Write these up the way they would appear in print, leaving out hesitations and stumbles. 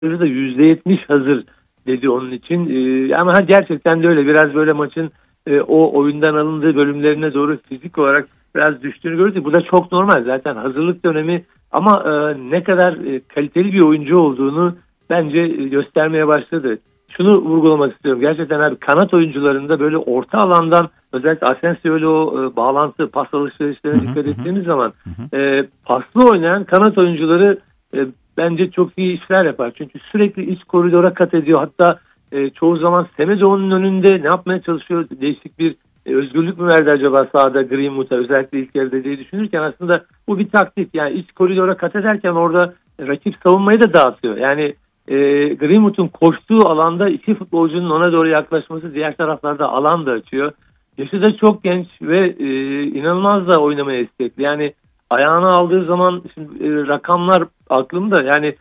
da %70 hazır dedi onun için. Ama gerçekten de öyle. Biraz böyle maçın o oyundan alındığı bölümlerine doğru fizik olarak biraz düştüğünü gördük. Bu da çok normal. Zaten hazırlık dönemi ama ne kadar kaliteli bir oyuncu olduğunu bence göstermeye başladı. Şunu vurgulamak istiyorum. Gerçekten abi kanat oyuncularında böyle orta alandan özellikle Asensio ile o bağlantı, pas alışverişlerine dikkat ettiğimiz zaman paslı oynayan kanat oyuncuları bence çok iyi işler yapar. Çünkü sürekli iç koridora kat ediyor. Hatta çoğu zaman Semedo'nun önünde ne yapmaya çalışıyor? Değişik bir özgürlük mü verdi acaba sahada Greenwood'a özellikle ilk yarıda diye düşünürken aslında bu bir taktik. Yani iç koridora kat ederken orada rakip savunmayı da dağıtıyor. Yani Greenwood'un koştuğu alanda iki futbolcunun ona doğru yaklaşması diğer taraflarda alan da açıyor. Yaşı da çok genç ve inanılmaz da oynamaya istekli. Yani ayağını aldığı zaman şimdi, rakamlar aklımda yani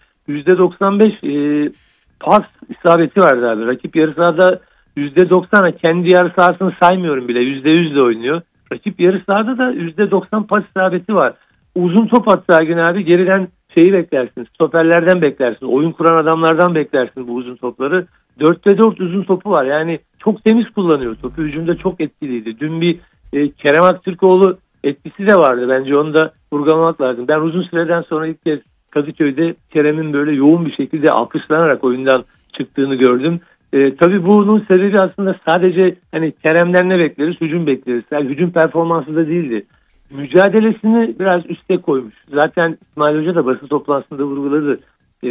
%95 pas isabeti vardı abi. Rakip yarı sahada %90 kendi yarı sahasını saymıyorum bile %100 de oynuyor. Rakip yarı sahada da %90 pas isabeti var. Uzun top atsa Ergün abi geriden şeyi beklersin. Stoperlerden beklersin. Oyun kuran adamlardan beklersin bu uzun topları. 4'te 4 uzun topu var. Yani çok temiz kullanıyor topu. Hücumda çok etkiliydi. Dün bir Kerem Aktürkoğlu etkisi de vardı. Bence onu da vurgulamak lazım. Ben uzun süreden sonra ilk kez Kadıköy'de Kerem'in böyle yoğun bir şekilde alkışlanarak oyundan çıktığını gördüm. Tabii bunun sebebi aslında sadece hani Kerem'den ne bekleriz? Hücum bekleriz. Yani hücum performansı da değildi. Mücadelesini biraz üste koymuş. Zaten İsmail Hoca da basın toplantısında vurguladı.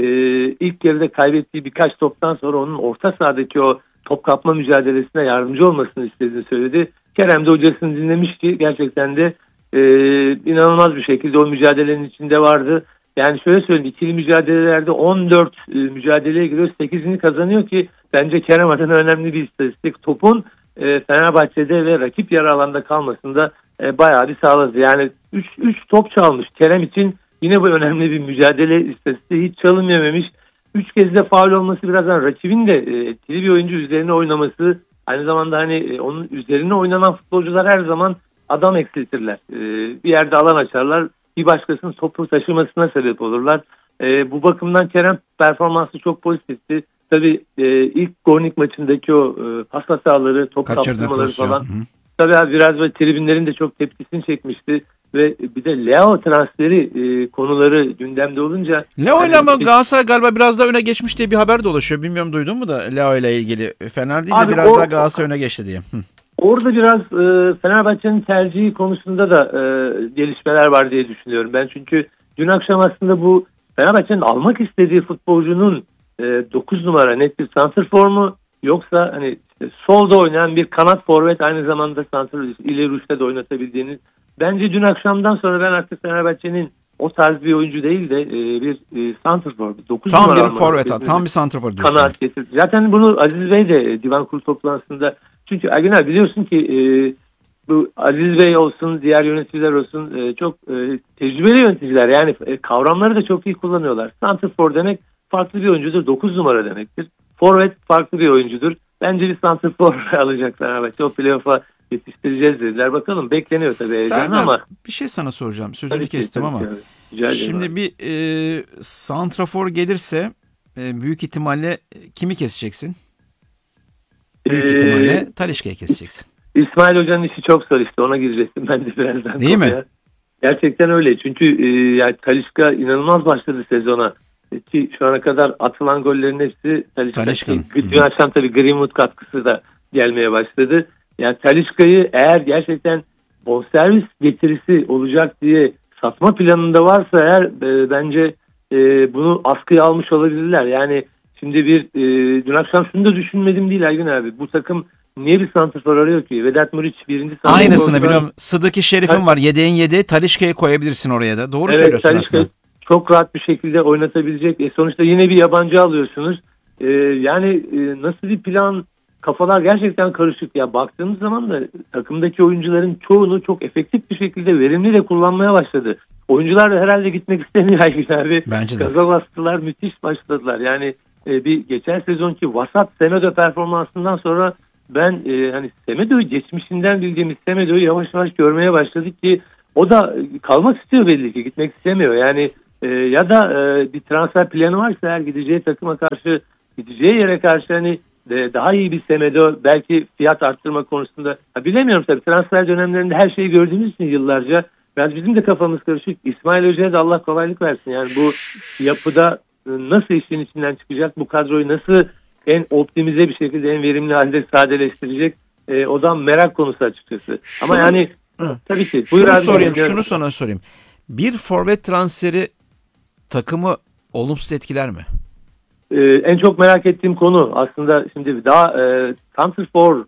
İlk yarıda kaybettiği birkaç toptan sonra onun orta sahadaki o top kapma mücadelesine yardımcı olmasını istediğini söyledi. Kerem de hocasını dinlemiş ki gerçekten de inanılmaz bir şekilde o mücadelenin içinde vardı. Yani şöyle söyleyeyim, ikili mücadelelerde 14 mücadeleye giriyor, 8'ini kazanıyor ki bence Kerem adına önemli bir istatistik. Topun Fenerbahçe'de ve rakip yarı alanda kalmasında bayağı bir sağladı. Yani 3 top çalmış Kerem için, yine bu önemli bir mücadele istatistiği, hiç çalım yememiş. 3 kez de faul olması birazdan rakibin de etkili bir oyuncu üzerine oynaması, aynı zamanda hani onun üzerine oynanan futbolcular her zaman adam eksiltirler. Bir yerde alan açarlar, bir başkasının topu taşımasına sebep olurlar. Bu bakımdan Kerem performansı çok pozitifti. Tabii ilk Gornik maçındaki o pas hataları, top kaptırmaları falan. Tabii abi biraz böyle tribünlerin de çok tepkisini çekmişti. Ve bir de Leo transferi konuları gündemde olunca... Leo ile ama Galatasaray galiba biraz daha öne geçmiş diye bir haber dolaşıyor. Bilmiyorum, duydun mu da Leo ile ilgili? Fener değil de abi biraz daha Galatasaray öne geçti diye. Orada biraz Fenerbahçe'nin tercihi konusunda da gelişmeler var diye düşünüyorum ben. Çünkü dün akşam aslında bu Fenerbahçe'nin almak istediği futbolcunun 9 numara net bir santrfor mu, yoksa hani işte solda oynayan bir kanat forvet, aynı zamanda santrfor ileri uçta da oynatabildiğiniz. Bence dün akşamdan sonra ben artık Fenerbahçe'nin o tarz bir oyuncu değil de bir santrfor, 9 tam numara bir forvet, tam bir santrfor diyorsun. Kanaat getirdi. Zaten bunu Aziz Bey de divan kurulu toplantısında, çünkü Ergün abi biliyorsun ki bu Aziz Bey olsun, diğer yöneticiler olsun çok tecrübeli yöneticiler. Yani kavramları da çok iyi kullanıyorlar. Santrfor demek farklı bir oyuncudur. 9 numara demektir. Forvet farklı bir oyuncudur. Bence bir santrfor alacak Fenerbahçe. O playoff'a yetiştireceğiz dediler. Bakalım, bekleniyor tabii heyecan ama. Bir şey sana soracağım. Sözünü kestim ama. Yani. Şimdi bir santrafor gelirse büyük ihtimalle kimi keseceksin? Büyük ihtimalle Talisca'yı keseceksin. İsmail Hoca'nın işi çok zor işte. Ona girecektim ben de birazdan. Değil mi? Gerçekten öyle. Çünkü yani Talisca inanılmaz başladı sezona. Ki şu ana kadar atılan gollerin hepsi Talisca'nın. Dün akşam tabii Greenwood katkısı da gelmeye başladı. Yani Talisca'yı eğer gerçekten bonservis getirisi olacak diye satma planında varsa eğer bence bunu askıya almış olabilirler. Yani şimdi dün akşam şunu da düşünmedim değil Ergün abi. Bu takım niye bir santrfor arıyor ki? Vedat Muriç birinci santrfor. Aynısını biliyorum. Sıdıki Şerif'in var. Yedeğin yedeği. Talisca'yı koyabilirsin oraya da. Doğru söylüyorsun Talisca aslında. Çok rahat bir şekilde oynatabilecek. Sonuçta yine bir yabancı alıyorsunuz. Yani nasıl bir plan, kafalar gerçekten karışık. Ya baktığımız zaman da takımdaki oyuncuların çoğunu çok efektif bir şekilde verimli de kullanmaya başladı. Oyuncular da herhalde gitmek istemiyor Aygün abi. Bence de. Gaza bastılar, müthiş başladılar. Yani bir geçen sezonki vasat Semedo performansından sonra ben hani Semedo'yu geçmişinden bildiğimiz Semedo'yu yavaş yavaş görmeye başladık ki o da kalmak istiyor belli ki, gitmek istemiyor. Yani Ya da bir transfer planı varsa eğer gideceği takıma karşı, gideceği yere karşı hani daha iyi bir semedo, belki fiyat arttırma konusunda, bilemiyorum tabii, transfer dönemlerinde her şeyi gördüğümüz için yıllarca biraz bizim de kafamız karışık. İsmail Hoca'ya da Allah kolaylık versin. Yani bu yapıda nasıl işin içinden çıkacak, bu kadroyu nasıl en optimize bir şekilde, en verimli halde sadeleştirecek, o da merak konusu açıkçası. Ama yani tabii ki. Şunu sana sorayım. Bir forvet transferi takımı olumsuz etkiler mi? En çok merak ettiğim konu aslında, şimdi daha santrfor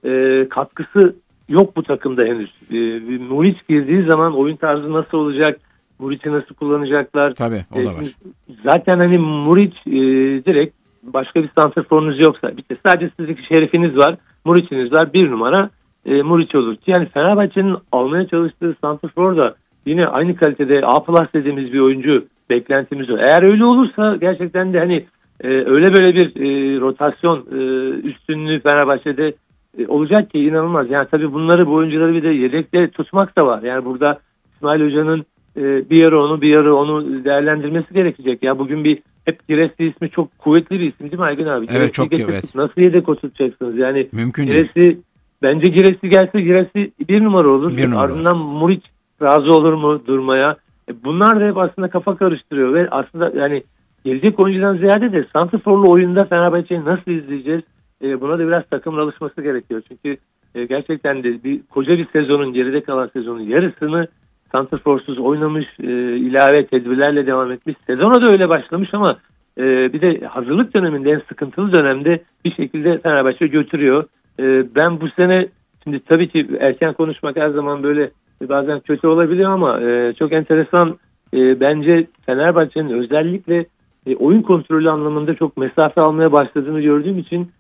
katkısı yok bu takımda henüz. Muriç girdiği zaman oyun tarzı nasıl olacak? Muriç'i nasıl kullanacaklar? Tabii, o da var. Zaten hani Muriç direkt, başka bir santrforunuz yoksa, sadece sizin şerefiniz var, Muriç'iniz var, bir numara Muriç olur. Yani Fenerbahçe'nin almaya çalıştığı santrfor da yine aynı kalitede A+ dediğimiz bir oyuncu beklentimiz var. Eğer öyle olursa gerçekten de hani öyle böyle bir rotasyon üstünlüğü Fenerbahçe'de olacak ki inanılmaz. Yani tabii bu oyuncuları bir de yedekte tutmak da var. Yani burada İsmail Hoca'nın bir yarı onu değerlendirmesi gerekecek. Ya bugün hep Giresi ismi çok kuvvetli bir isim değil mi Aygün abi? Evet, çok evet. Nasıl yedek oturtacaksınız? Yani mümkün değil. Bence Giresi gelse Giresi bir numara olur. Ardından Muriç razı olur mu durmaya? Bunlar da hep aslında kafa karıştırıyor ve aslında yani gelecek oyuncudan ziyade de santrforlu oyunda Fenerbahçe'yi nasıl izleyeceğiz? Buna da biraz takımla alışması gerekiyor. Çünkü gerçekten de koca bir sezonun, geride kalan sezonun yarısını santrforsuz oynamış, ilave tedbirlerle devam etmiş. Sezona da öyle başlamış ama bir de hazırlık döneminde, en sıkıntılı dönemde bir şekilde Fenerbahçe götürüyor. Ben bu sene, şimdi tabii ki erken konuşmak her zaman böyle bazen kötü olabiliyor ama çok enteresan, bence Fenerbahçe'nin özellikle oyun kontrolü anlamında çok mesafe almaya başladığını gördüğüm için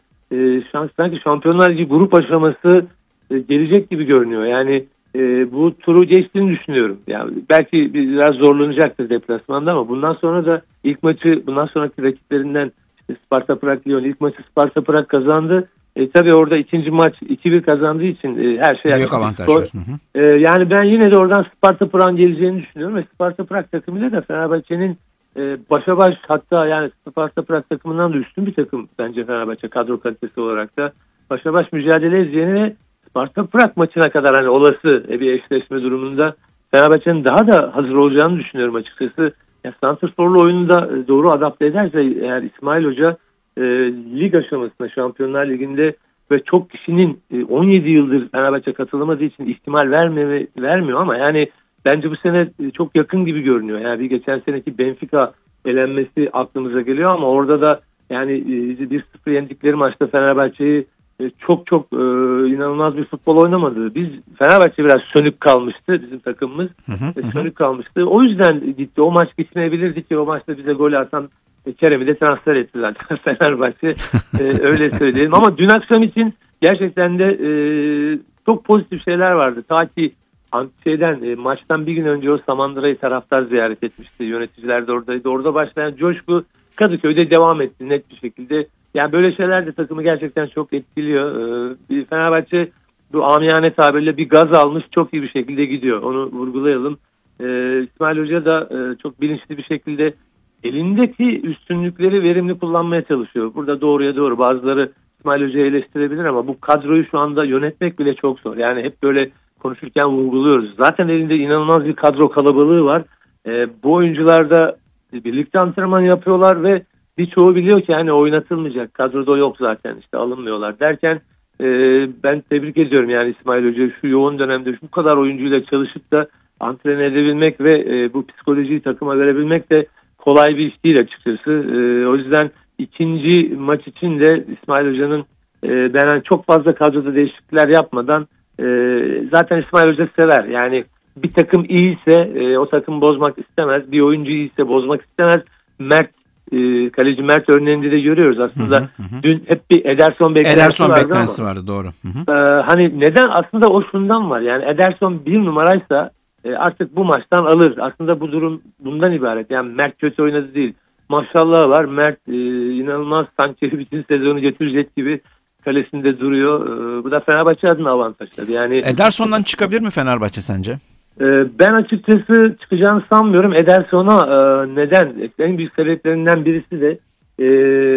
sanki Şampiyonlar Ligi grup aşaması gelecek gibi görünüyor. Yani bu turu geçtiğini düşünüyorum. Yani belki biraz zorlanacaktır deplasmanda ama bundan sonra da bundan sonraki rakiplerinden Sparta Prag Lyon, ilk maçı Sparta Prag kazandı. Tabii orada ikinci maç 2-1 kazandığı için her şey büyük avantaj var. Yani ben yine de oradan Sparta Prag'ın geleceğini düşünüyorum ve Sparta Prag takımıyla da Fenerbahçe'nin başa baş, hatta yani Sparta Prag takımından da üstün bir takım bence Fenerbahçe kadro kalitesi olarak da başa baş mücadele edeceğini ve Sparta Prag maçına kadar hani olası bir eşleşme durumunda Fenerbahçe'nin daha da hazır olacağını düşünüyorum açıkçası. Yani santrforlu oyunu da doğru adapte ederse eğer İsmail Hoca lig aşamasında, Şampiyonlar Ligi'nde ve çok kişinin 17 yıldır Fenerbahçe katılamadığı için ihtimal vermiyor ama yani bence bu sene çok yakın gibi görünüyor. Yani bir geçen seneki Benfica elenmesi aklımıza geliyor ama orada da yani 1-0 yendikleri maçta Fenerbahçe'yi çok inanılmaz bir futbol oynamadı. Fenerbahçe biraz sönük kalmıştı, bizim takımımız. Sönük kalmıştı. O yüzden gitti. O maç gitmeyebilirdi ki o maçta bize gol atan Kerem'i de transfer ettiler Fenerbahçe. Öyle söyleyelim. Ama dün akşam için gerçekten de çok pozitif şeyler vardı. Ta ki maçtan bir gün önce o Samandıra'yı taraftar ziyaret etmişti. Yöneticiler de oradaydı. Orada başlayan coşku Kadıköy'de devam etti net bir şekilde. Yani böyle şeyler de takımı gerçekten çok etkiliyor. Fenerbahçe bu amiyane tabirle bir gaz almış, çok iyi bir şekilde gidiyor. Onu vurgulayalım. İsmail Hoca da çok bilinçli bir şekilde elindeki üstünlükleri verimli kullanmaya çalışıyor. Burada doğruya doğru bazıları İsmail Hoca'yı eleştirebilir ama bu kadroyu şu anda yönetmek bile çok zor. Yani hep böyle konuşurken vurguluyoruz. Zaten elinde inanılmaz bir kadro kalabalığı var. Bu oyuncular da birlikte antrenman yapıyorlar ve birçoğu biliyor ki hani oynatılmayacak. Kadroda yok zaten, işte alınmıyorlar derken ben tebrik ediyorum yani İsmail Hoca, şu yoğun dönemde bu kadar oyuncuyla çalışıp da antren edebilmek ve bu psikolojiyi takıma verebilmek de kolay bir iş değil açıkçası. O yüzden ikinci maç için de İsmail Hoca'nın ben çok fazla kadroda değişiklikler yapmadan, zaten İsmail Hoca sever. Yani bir takım iyiyse o takımı bozmak istemez. Bir oyuncu iyiyse bozmak istemez. Kaleci Mert örneğinde de görüyoruz aslında. Dün hep bir Ederson beklentisi vardı doğru. Hani neden? Aslında o şundan var. Yani Ederson bir numaraysa artık bu maçtan alır. Aslında bu durum bundan ibaret. Yani Mert kötü oynadı değil. Maşallah var. Mert inanılmaz, sanki bütün sezonu getirecek gibi kalesinde duruyor. Bu da Fenerbahçe adına avantaj tabii. Yani Ederson'dan çıkabilir mi Fenerbahçe sence? Ben açıkçası çıkacağını sanmıyorum. Ederson'a neden? En büyük sebeplerinden birisi de